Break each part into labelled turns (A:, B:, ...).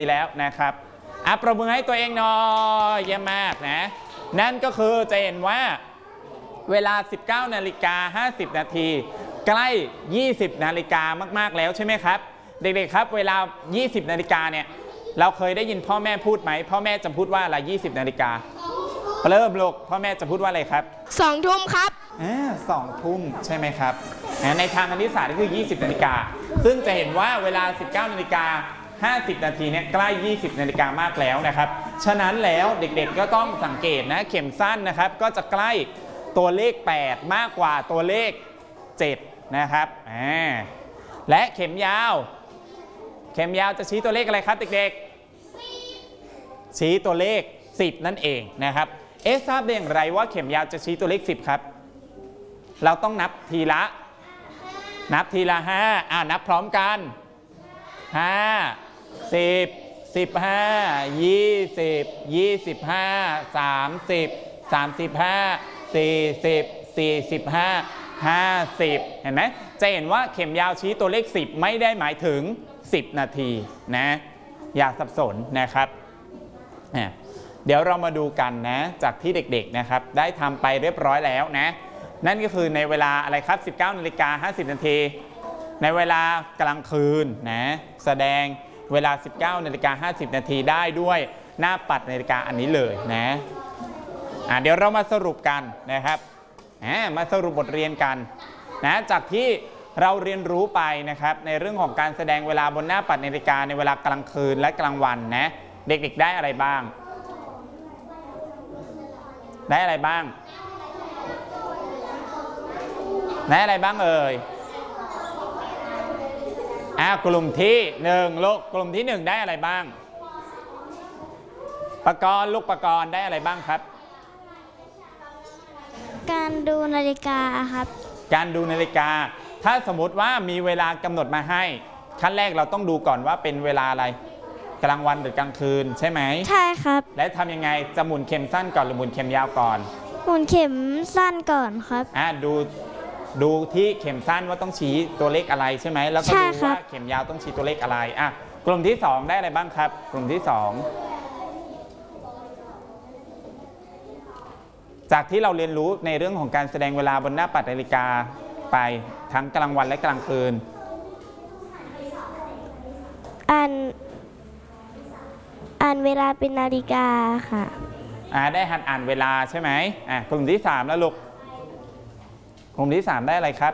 A: แล้วนะครับประมือให้ตัวเองหน่อยเยี่ยมมากนะนั่นก็คือจะเห็นว่าเวลา 19:50 นาทีใกล้ 20 นาฬิกามากๆแล้วใช่ไหมครับเด็กๆครับเวลา 20 นาฬิกาเนี่ยเราเคยได้ยินพ่อแม่พูดไหมพ่อแม่จะพูดว่าอะไร 20 นาฬิกาเริ่มลูกพ่อแม่จะพูดว่าอะไรครับ
B: 2 ทุ่มครับ
A: 2 ทุ่มใช่ไหมครับในทางคณิตศาสตร์ก็คือ 20 นาฬิกาซึ่งจะเห็นว่าเวลา 19:50 นาทีเนี่ยใกล้ 20 นาฬิกามากแล้วนะครับฉะนั้นแล้วเด็กๆก็ต้องสังเกตนะเข็มสั้นนะครับก็จะใกล้ตัวเลข8มากกว่าตัวเลข7นะครับและเข็มยาวจะชี้ตัวเลขอะไรครับเด็กๆชี้ตัวเลข10นั่นเองนะครับทราบได้อย่างไรว่าเข็มยาวจะชี้ตัวเลข10ครับเราต้องนับทีละ5นับพร้อมกัน5 10 15 20 25 30 35 40 45 50เห็นไหมจะเห็นว่าเข็มยาวชี้ตัวเลข10ไม่ได้หมายถึง10 นาทีนะอย่าสับสนนะครับเดี๋ยวเรามาดูกันนะจากที่เด็กๆนะครับได้ทำไปเรียบร้อยแล้วนะนั่นก็คือในเวลาอะไรครับ 19:50 นาทีในเวลากลางคืนนะแสดงเวลา 19:50 นาทีได้ด้วยหน้าปัดนาฬิกาอันนี้เลยนะเดี๋ยวเรามาสรุปกันนะครับมาสรุปบทเรียนกันนะจากที่เราเรียนรู้ไปนะครับในเรื่องของการแสดงเวลาบนหน้าปัดนาฬิกาในเวลากลางคืนและกลางวันนะเด็กๆได้อะไรบ้างเอ่ยกลุ่มที่1ลูกกลุ่มที่1ได้อะไรบ้างปกรณ์ลูกปกรณ์ได้อะไรบ้างครับ
B: การดูนาฬิกาครับ
A: การดูนาฬิกาถ้าสมมติว่ามีเวลากำหนดมาให้ขั้นแรกเราต้องดูก่อนว่าเป็นเวลาอะไรกลางวันหรือกลางคืนใช่ไหม
B: ใช่ครับ
A: และทำยังไงจะหมุนเข็มสั้นก่อนหรือหมุนเข็มยาวก่อน
B: หมุนเข็มสั้นก่อนครับ
A: ดูที่เข็มสั้นว่าต้องชี้ตัวเลขอะไรใช่ไหมแล้วก็ดูว่าเข็มยาวต้องชี้ตัวเลขอะไรกลุ่มที่2ได้อะไรบ้างครับกลุ่มที่2จากที่เราเรียนรู้ในเรื่องของการแสดงเวลาบนหน้าปัดนาฬิกาไปทั้งกลางวันและกลางคืน
B: อ่านเวลาเป็นนาฬิกาค่ะ
A: ได้หัดอ่านเวลาใช่ไหมกลุ่มที่3แล้วลูกกลุ่มที่3ได้อะไรครับ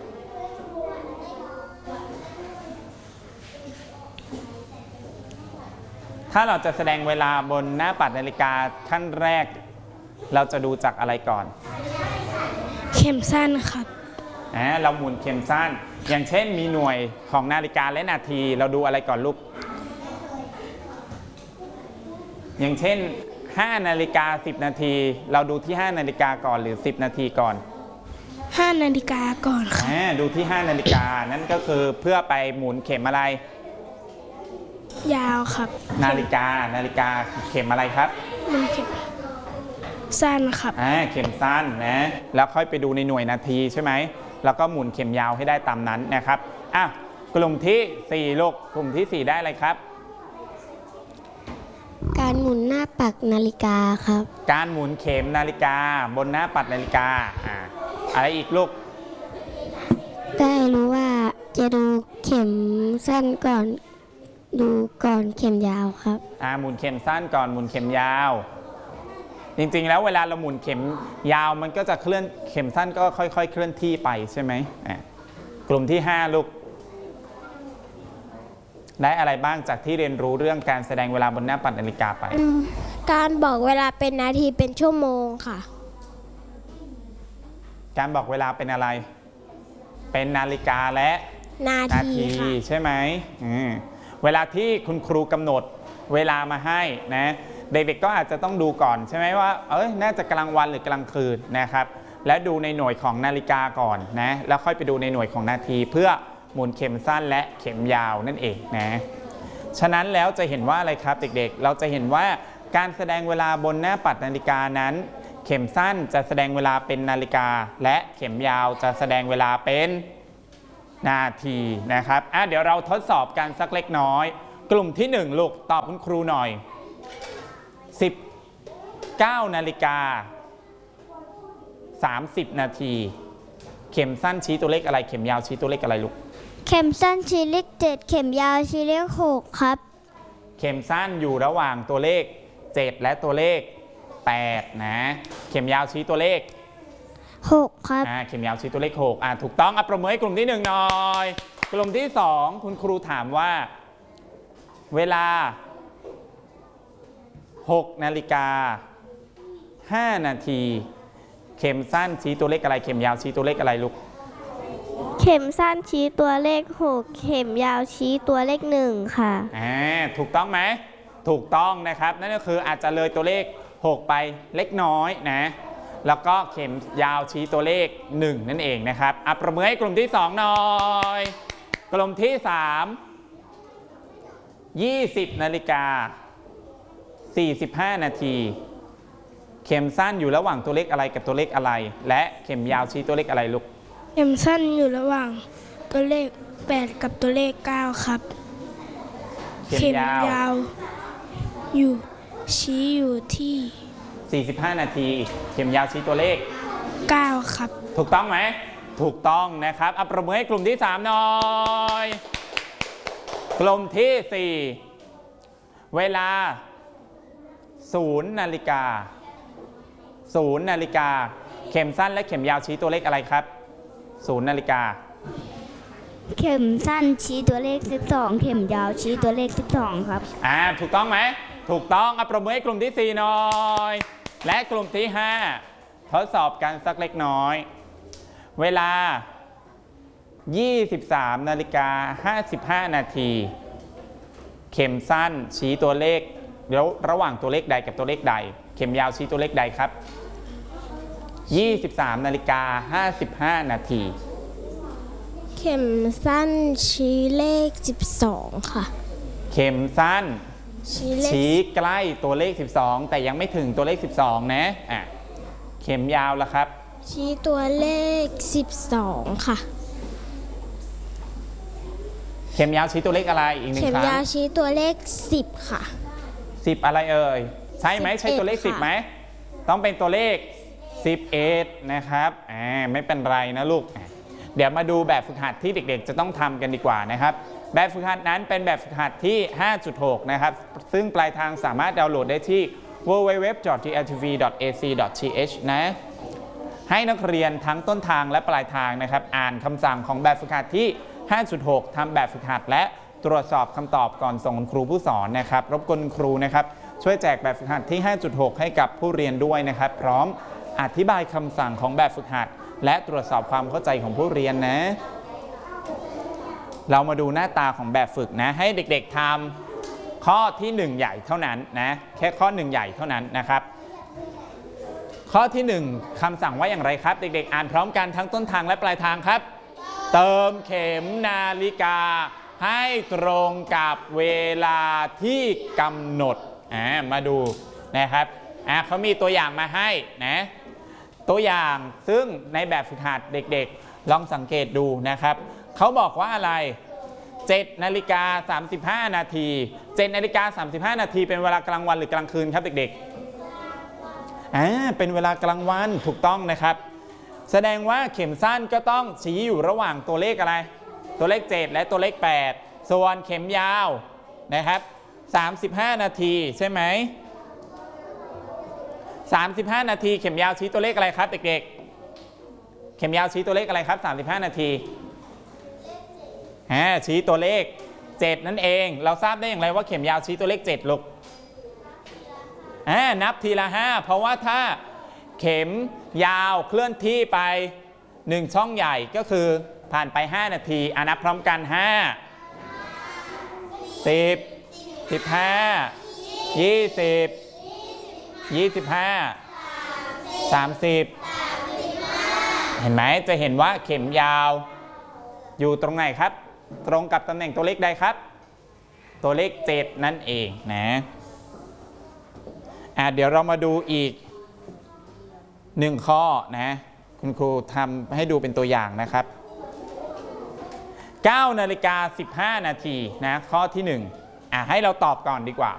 A: ถ้าเราจะแสดงเวลาบนหน้าปัดนาฬิกาขั้นแรกเราจะดูจากอะไรก่อน
B: เข็มสั้นครับ
A: เราหมุนเข็มสั้นอย่างเช่นมีหน่วยของนาฬิกาและนาทีเราดูอะไรก่อนลูกอย่างเช่น5:10 นาทีเราดูที่5 นาฬิกาก่อนหรือ10 นาทีก่อน
B: 5 นาฬิกาก่อนครับ
A: ดูที่5 นาฬิกานั่นก็คือเพื่อไปหมุนเข็มอะไร
B: ยาวครับ
A: นาฬิกาเข็มอะไรครับ
B: หมุนเข็มสั้นครับ
A: เข็มสั้นนะแล้วค่อยไปดูในหน่วยนาทีใช่ไหมแล้วก็หมุนเข็มยาวให้ได้ตามนั้นนะครับกลุ่มที่4ลูกกลุ่มที่4ได้อะไรครับ
B: การหมุนหน้าปัดนาฬิกาครับ
A: การหมุนเข็มนาฬิกาบนหน้าปัดนาฬิกาอะไรอีกลูก
B: ได้รู้ว่าจะดูเข็มสั้นก่อนดูก่อนเข็มยาวครับ
A: หมุนเข็มสั้นก่อนหมุนเข็มยาวจริงๆแล้วเวลาเราหมุนเข็มยาวมันก็จะเคลื่อนเข็มสั้นก็ค่อยๆเคลื่อนที่ไปใช่ไหมกลุ่มที่5ลูกได้อะไรบ้างจากที่เรียนรู้เรื่องการแสดงเวลาบนหน้าปัดนาฬิกาไป
B: การบอกเวลาเป็นนาทีเป็นชั่วโมงค่ะ
A: การบอกเวลาเป็นอะไรเป็นนาฬิกาและนาทีใช่ไหมเวลาที่คุณครูกำหนดเวลามาให้นะเด็กๆก็อาจจะต้องดูก่อนใช่ไหมว่าน่าจะกลางวันหรือกลางคืนนะครับและดูในหน่วยของนาฬิกาก่อนนะแล้วค่อยไปดูในหน่วยของนาทีเพื่อหมุนเข็มสั้นและเข็มยาวนั่นเองนะฉะนั้นแล้วจะเห็นว่าอะไรครับเด็กๆเราจะเห็นว่าการแสดงเวลาบนหน้าปัดนาฬิกานั้นเข็มสั้นจะแสดงเวลาเป็นนาฬิกาและเข็มยาวจะแสดงเวลาเป็นนาทีนะครับเดี๋ยวเราทดสอบกันสักเล็กน้อยกลุ่มที่1ลูกตอบคุณครูหน่อย19 นาฬิกา 30 นาทีเข็มสั้นชี้ตัวเลขอะไรเข็มยาวชี้ตัวเลขอะไรลูก
B: เข็มสั้นชี้เลข7เข็มยาวชี้เลข6ครับ
A: เข็มสั้นอยู่ระหว่างตัวเลข7และตัวเลข8นะเข็มยาวชี้ตัวเลข
B: 6ครับ
A: เข็มยาวชี้ตัวเลข6ถูกต้องประเมินให้กลุ่มที่1หน่อยกลุ่มที่2คุณครูถามว่าเวลา6 นาฬิกา 5 นาทีเข็มสั้นชี้ตัวเลขอะไรเข็มยาวชี้ตัวเลขอะไรลูก
B: เข็มสั้นชี้ตัวเลข6เข็มยาวชี้ตัวเลข1ค่ะ
A: ถูกต้องไหมถูกต้องนะครับนั่นก็คืออาจจะเลยตัวเลข6ไปเล็กน้อยนะแล้วก็เข็มยาวชี้ตัวเลข1นั่นเองนะครับประเมินให้กลุ่มที่2หน่อยกลุ่มที่3 20 นาฬิกา 45 นาทีเข็มสั้นอยู่ระหว่างตัวเลขอะไรกับตัวเลขอะไรและเข็มยาวชี้ตัวเลขอะไรลูก
B: เข็มสั้นอยู่ระหว่างตัวเลข8กับตัวเลข9ครับเข็มยาวอยู่ชี้อยู่ที่
A: 45 นาทีเข็มยาวชี้ตัวเลข
B: 9ครับ
A: ถูกต้องไหมถูกต้องนะครับประเมินให้กลุ่มที่3หน่อยกลุ่มที่4เวลา0 นาฬิกา 0 นาฬิกาเข็มสั้นและเข็มยาวชี้ตัวเลขอะไรครับ0 นาฬิกา
B: เข็มสั้นชี้ตัวเลข12เข็มยาวชี้ตัวเลข12ครับ
A: ถูกต้องไหมถูกต้องประเมินให้กลุ่มที่4หน่อยและกลุ่มที่5ทดสอบกันสักเล็กน้อยเวลา23 นาฬิกา 55 นาทีเข็มสั้นชี้ตัวเลขแล้วระหว่างตัวเลขใดกับตัวเลขใดเข็มยาวชี้ตัวเลขใดครับ23 นาฬิกา 55 นาที
B: เข็มสั้นชี้เลข12ค่ะ
A: เข็มสั้นชี้ใกล้ตัวเลข12แต่ยังไม่ถึงตัวเลข12นะเข็มยาวล่ะครับ
B: ชี้ตัวเลข12ค่ะ
A: เข็มยาวชี้ตัวเลขอะไรอีกหนึ่งครั้ง
B: เข็มยาวชี้ตัวเลข10ค่ะ
A: 10อะไรเอ่ยใช่ไหมใช่ตัวเลข10ไหมต้องเป็นตัวเลข11นะครับไม่เป็นไรนะลูกเดี๋ยวมาดูแบบฝึกหัดที่เด็กๆจะต้องทำกันดีกว่านะครับแบบฝึกหัดนั้นเป็นแบบฝึกหัดที่ 5.6 นะครับซึ่งปลายทางสามารถดาวน์โหลดได้ที่ www.tltv.ac.th นะให้นักเรียนทั้งต้นทางและปลายทางนะครับอ่านคำสั่งของแบบฝึกหัดที่ 5.6 ทำแบบฝึกหัดและตรวจสอบคำตอบก่อนส่งครูผู้สอนนะครับรบกวนครูนะครับช่วยแจกแบบฝึกหัดที่ 5.6 ให้กับผู้เรียนด้วยนะครับพร้อมอธิบายคำสั่งของแบบฝึกหัดและตรวจสอบความเข้าใจของผู้เรียนนะเรามาดูหน้าตาของแบบฝึกนะให้เด็กๆทำข้อที่1ใหญ่เท่านั้นนะแค่ข้อ1ใหญ่เท่านั้นนะครับข้อที่1คำสั่งว่าอย่างไรครับเด็กๆอ่านพร้อมกันทั้งต้นทางและปลายทางครับเติมเข็มนาฬิกาให้ตรงกับเวลาที่กำหนดมาดูนะครับเขามีตัวอย่างมาให้นะตัวอย่างซึ่งในแบบฝึกหัดเด็กๆลองสังเกตดูนะครับเขาบอกว่าอะไร7 นาฬิกา 35 นาที7 นาฬิกา 35 นาทีเป็นเวลากลางวันหรือกลางคืนครับเด็กๆเป็นเวลากลางวันถูกต้องนะครับแสดงว่าเข็มสั้นก็ต้องชี้อยู่ระหว่างตัวเลขอะไรตัวเลข7และตัวเลข8ส่วนเข็มยาวนะครับ35 นาทีใช่ไหม35 นาทีเข็มยาวชี้ตัวเลขอะไรครับเด็กๆเข็มยาวชี้ตัวเลขอะไรครับ35 นาทีชี้ตัวเลข7นั่นเองเราทราบได้อย่างไรว่าเข็มยาวชี้ตัวเลข7ลูกนับทีละ5เพราะว่าถ้าเข็มยาวเคลื่อนที่ไป1ช่องใหญ่ก็คือผ่านไป5 นาทีนับพร้อมกัน5 10 15 20 25 30เห็นไหมจะเห็นว่าเข็มยาวอยู่ตรงไหนครับตรงกับตำแหน่งตัวเลขใดครับตัวเลข7นั่นเองนะเดี๋ยวเรามาดูอีก1ข้อนะคุณครูทำให้ดูเป็นตัวอย่างนะครับ9 นาฬิกา 15 นาทีนะข้อที่ให้เราตอบก่อนดีกว่า